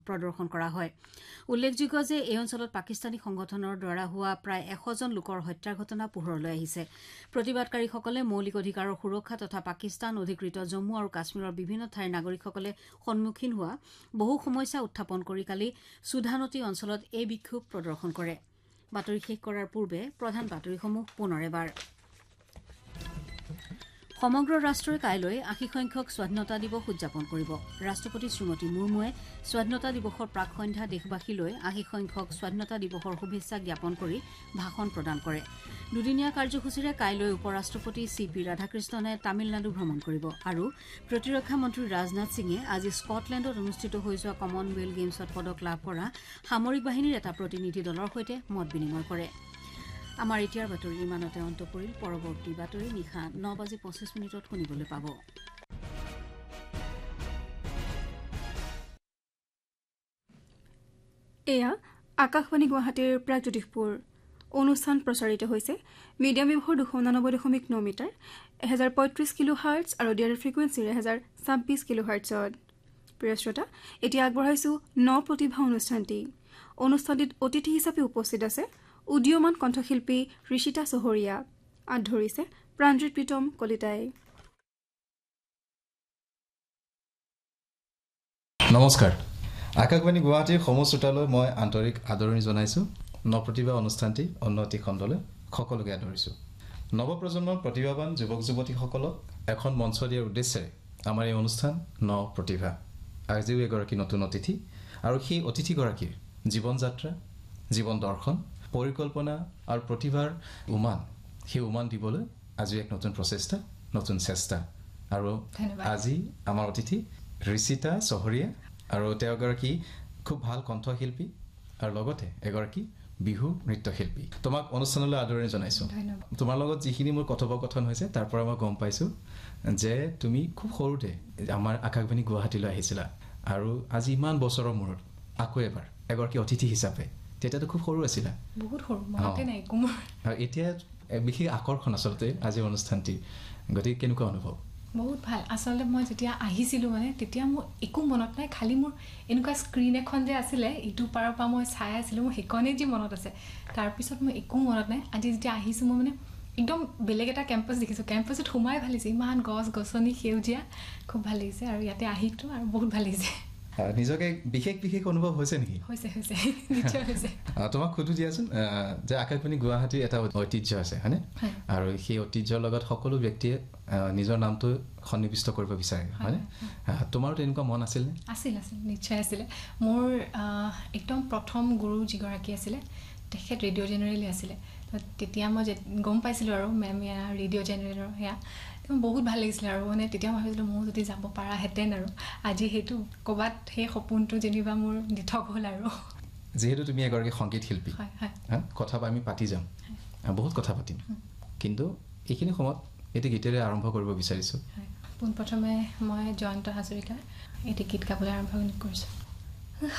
প্ৰদৰ্শন কৰা হয় উল্লেখযোগ্য যে এই অঞ্চলত পাকিস্তানী সংগঠনৰ দ্বাৰা হোৱা প্ৰায় 100 জন লোকৰ হত্যাৰ ঘটনা পোহৰলৈ আহিছে প্ৰতিবাদকাৰীসকলে মৌলিক অধিকাৰৰ সুৰক্ষা তথা পাকিস্তান অধিকৃত জম্মু আৰু কাশ্মীৰৰ বিভিন্ন ঠাইৰ নাগৰিকসকলে সন্মুখীন হোৱা বহু সমস্যা উত্থাপন কৰি কালি সুধানতি অঞ্চলত এই বিক্ষোভ প্ৰদৰ্শন কৰে বাতৰি শেষ কৰাৰ পূৰ্বে প্ৰধান বাতৰিসমূহ পুনৰ এবাৰ সমগ্ৰ ৰাষ্ট্ৰই কাইলৈ 80 সংখ্যক স্বাধীনতা দিৱস উদযাপন কৰিব ৰাষ্ট্ৰপতি শ্ৰীমতী মুৰ্মুৱে স্বাধীনতা দিৱসৰ প্ৰাক সন্ধ্যা দেশবাসীলৈ 80 সংখ্যক স্বাধীনতা দিৱসৰ শুভেচ্ছা জ্ঞাপন কৰি ভাষণ প্ৰদান কৰে দুদিনীয়া কাৰ্যসূচীৰে কাইলৈ উপৰাষ্ট্ৰপতি চিপি ৰাধাকৃষ্ণনে তামিলনাডু ভ্ৰমণ কৰিব আৰু প্ৰতিৰক্ষা মন্ত্ৰী ৰাজনাথ সিঙে আজি স্কটলেণ্ডত অনুষ্ঠিত হৈ যোৱা কমনৱেলথ গেমছত পদক লাভ কৰা সামৰিক বাহিনীৰ এটা প্ৰতিনিধি দলৰ সৈতে মত বিনিময় কৰে আমাৰ এতিয়াৰ বাতৰি ইমানতে অন্ত পৰিল পৰৱৰ্তী বাতৰি নিশা 9:25 শুনিবলৈ পাব এয়া আকাশবাণী গুৱাহাটীৰ প্ৰাগজ্যোতিষপুৰ অনুষ্ঠান প্ৰচাৰিত হৈছে মিডিয়াম ৱেভৰ 299.9 মিটাৰ 1035 কিলোহাৰ্টজ আৰু ডিআৰ ফ্ৰিকুৱেন্সিৰ 1026 কিলোহাৰ্টজত প্ৰিয় শ্ৰোতা এতিয়া আগবঢ়াইছো প্ৰতিভা অনুষ্ঠানটিত অতিথি হিচাপে উপস্থিত আছে উদীয়মান কণ্ঠশিল্পী ঋষিতা চহৰীয়া আঁত ধৰিছে প্ৰাণজিৎ প্ৰীতম কলিতাই নমস্কাৰ আকাশবাণী গুৱাহাটীৰ সমূহ শ্ৰোতালৈ মই আন্তৰিক আদৰণি জনাইছোঁ নৱপ্ৰতিভা অনুষ্ঠানটি উন্নতি খণ্ডলৈ সকলোকে আদৰিছোঁ নৱপ্ৰজন্মৰ প্ৰতিভাৱান যুৱক যুৱতীসকলক এখন মঞ্চ দিয়াৰ উদ্দেশ্যে আমাৰ এই অনুষ্ঠান নৱপ্ৰতিভা আজিও এগৰাকী নতুন অতিথি আৰু সেই অতিথিগৰাকীৰ জীৱন যাত্ৰা জীৱন দৰ্শন পৰিকল্পনা আৰু প্ৰতিভাৰ সেই উমান দিবলৈ আজি এক নতুন প্ৰচেষ্টা নতুন চেষ্টা আৰু আজি আমাৰ অতিথি ঋষিতা চহৰীয়া আৰু তেওঁ এগৰাকী খুব ভাল কণ্ঠশিল্পী আৰু লগতে এগৰাকী বিহু নৃত্যশিল্পী তোমাক অনুষ্ঠানলৈ আদৰণি জনাইছোঁ তোমাৰ লগত যিখিনি মোৰ কথোপকথন হৈছে তাৰ পৰা মই গম পাইছোঁ যে তুমি খুব সৰুতে আমাৰ আকাশবাণী গুৱাহাটীলৈ আহিছিলা আৰু আজি ইমান বছৰৰ মূৰত আকৌ এবাৰ এগৰাকী অতিথি হিচাপে তেতিয়াতো খুব সৰু আছিলা বহুত সৰু মনতে নাই কুমাৰ আৰু এতিয়া বিশেষ আকৰ্ষণ আচলতে আজি অনুষ্ঠানটি গতিকে কেনেকুৱা অনুভৱ বহুত ভাল আচলতে মই যেতিয়া আহিছিলোঁ মানে তেতিয়া মোৰ একো মনত নাই খালি মোৰ এনেকুৱা স্ক্ৰীন এখন যে আছিলে ইটো পাৰৰ পৰা মই চাই আছিলোঁ মোৰ সেইকণেই যি মনত আছে তাৰপিছত মই একো মনত নাই আজি যেতিয়া আহিছোঁ মই মানে একদম বেলেগ এটা কেম্পাছ দেখিছোঁ কেম্পাছত সোমাই ভাল লাগিছে ইমান গছ গছনি সেউজীয়া খুব ভাল লাগিছে আৰু ইয়াতে আহিতো আৰু বহুত ভাল লাগিছে নিজকে বিশেষ অনুভৱ হৈছে নেকি হৈছে নিশ্চয় হৈছে তোমাক সুধো দিয়াচোন যে আকাশবাণী গুৱাহাটীৰ এটা ঐতিহ্য আছে হয়নে আৰু সেই ঐতিহ্যৰ লগত সকলো ব্যক্তিয়ে নিজৰ নামটো সন্নিৱিষ্ট কৰিব বিচাৰে হয়নে তোমাৰো তেনেকুৱা মন আছিল নে আছিল নিশ্চয় আছিলে মোৰ একদম প্ৰথম গুৰু যিগৰাকী আছিলে তেখেত ৰেডিঅ' জেনেৰেলি আছিলে তেতিয়া মই গম পাইছিলোঁ আৰু মেম এয়া ৰেডিঅ' জেনেৰেলৰ সেয়া বহুত ভাল লাগিছিলে আৰু মানে তেতিয়া ভাবিছিলোঁ ময়ো যদি যাব পাৰাহেঁতেন আৰু আজি সেইটো ক'ৰবাত সেই সপোনটো যেনিবা মোৰ দিঠক হ'ল আৰু যিহেতু তুমি এগৰাকী সংগীত শিল্পী কথা আমি পাতি যাম বহুত কথা পাতিম কিন্তু এইখিনি সময়ত এটি গীতেৰে আৰম্ভ কৰিব বিচাৰিছোঁ পোনপ্ৰথমে মই জয়ন্ত হাজৰিকাৰ এটি গীত গাবলৈ আৰম্ভ কৰিছোঁ